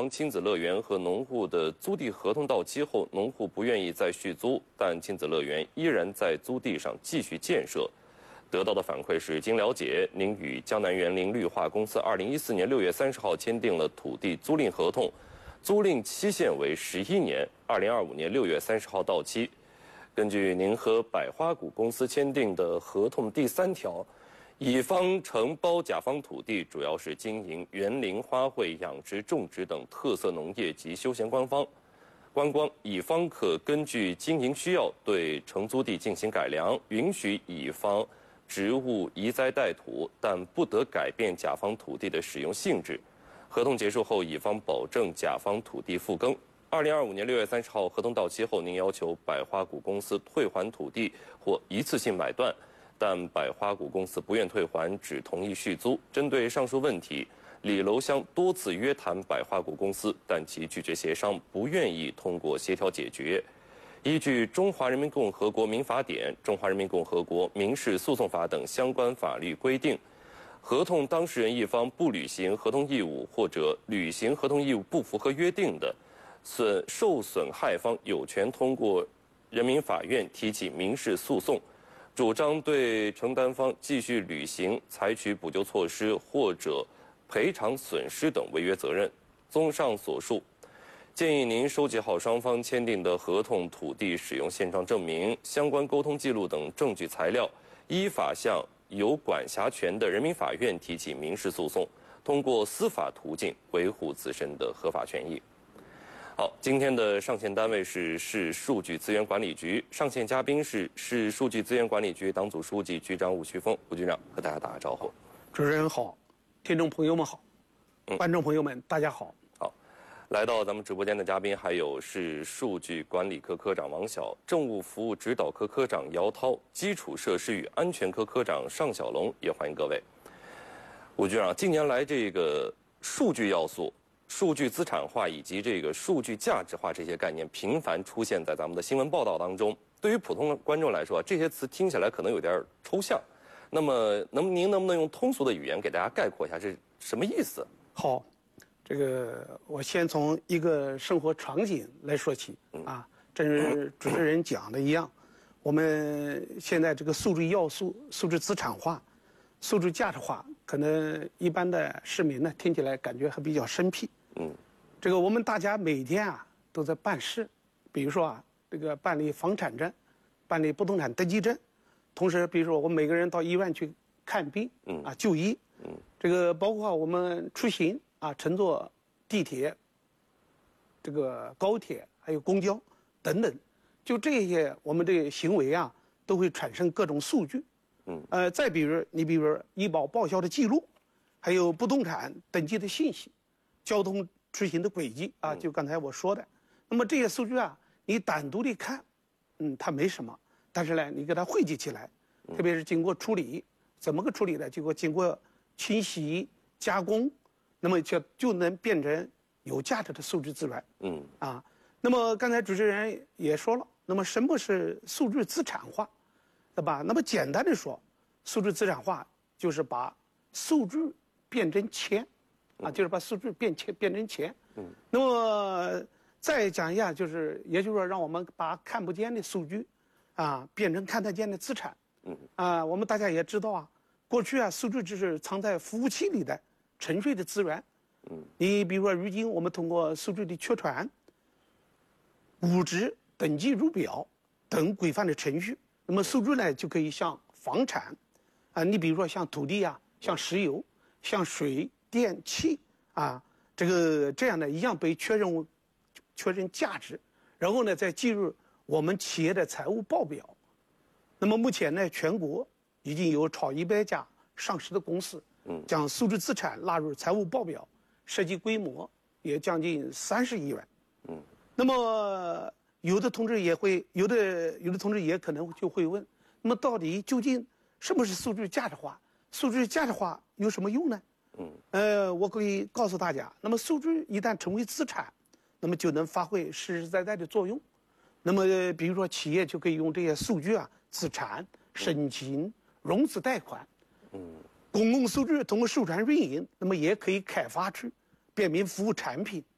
方亲子乐园和农户的租地合同到期后，农户不愿意再续租，但亲子乐园依然在租地上继续建设。得到的反馈是，经了解，您与江南园林绿化公司2014年6月30号签订了土地租赁合同，租赁期限为11年，2025年6月30号到期。根据您和百花谷公司签订的合同第3条，乙方承包甲方土地，主要是经营园林、花卉、养殖、种植等特色农业及休闲观光。乙方可根据经营需要对承租地进行改良，允许乙方植物移栽代土，但不得改变甲方土地的使用性质。合同结束后，乙方保证甲方土地复耕。2025年6月30号，合同到期后，您要求百花谷公司退还土地或一次性买断，但百花谷公司不愿退还，只同意续租。针对上述问题，李楼乡多次约谈百花谷公司，但其拒绝协商，不愿意通过协调解决。依据《中华人民共和国民法典》《中华人民共和国民事诉讼法》等相关法律规定，合同当事人一方不履行合同义务或者履行合同义务不符合约定的，受损害方有权通过人民法院提起民事诉讼，主张对承担方继续履行采取补救措施或者赔偿损失等违约责任。综上所述，建议您收集好双方签订的合同、土地使用现状证明、相关沟通记录等证据材料，依法向有管辖权的人民法院提起民事诉讼，通过司法途径维护自身的合法权益。好，今天的上线单位是市数据资源管理局，上线嘉宾是市数据资源管理局党组书记、局长伍旭峰。伍局长和大家打个招呼。 主持人好，听众朋友们好，观众朋友们大家好。 好，来到咱们直播间的嘉宾还有市数据管理科科长王晓、政务服务指导科科长姚涛、基础设施与安全科科长尚小龙，也欢迎各位。伍局长，近年来这个数据要素、数据资产化以及这个数据价值化这些概念频繁出现在咱们的新闻报道当中。对于普通的观众来说，这些词听起来可能有点抽象。那么，您能不能用通俗的语言给大家概括一下这是什么意思？ 好，这个我先从一个生活场景来说起啊，正如主持人讲的一样，我们现在这个数据要素、数据资产化、数据价值化，可能一般的市民呢听起来感觉还比较生僻。这个我们大家每天啊都在办事，比如说啊，这个办理房产证、办理不动产登记证，同时比如说我们每个人到医院去看病，就医，这个包括我们出行啊，乘坐地铁、这个高铁还有公交等等，就这些我们的行为啊都会产生各种数据。再比如医保报销的记录，还有不动产登记的信息，交通出行的轨迹啊，就刚才我说的。那么这些数据啊，你单独的看，它没什么，但是呢，你给它汇集起来，特别是经过处理，怎么个处理呢？经过清洗、加工，那么就能变成有价值的数据资源。那么刚才主持人也说了，那么什么是数据资产化？对吧？那么简单的说，数据资产化就是把数据变成钱，就是把数据变成钱。那么再讲一下，也就是说，让我们把看不见的数据，变成看得见的资产。我们大家也知道啊，过去啊，数据只是藏在服务器里的沉睡的资源。你比如说，如今我们通过数据的确传、物质登记入表等规范的程序。那么数据呢，就可以像房产，你比如说像土地啊，像石油、像水电气这样的一样被确认价值，然后呢再计入我们企业的财务报表。那么目前呢，全国已经有超100家上市的公司，将数据资产纳入财务报表，涉及规模也将近30亿元。那么有的同志也可能就会问，那么究竟什么是数据价值化？数据价值化有什么用呢？我可以告诉大家，那么数据一旦成为资产，那么就能发挥实实在在的作用。那么比如说企业就可以用这些数据资产、申请、融资贷款。公共数据通过授权运营，那么也可以开发出便民服务产品，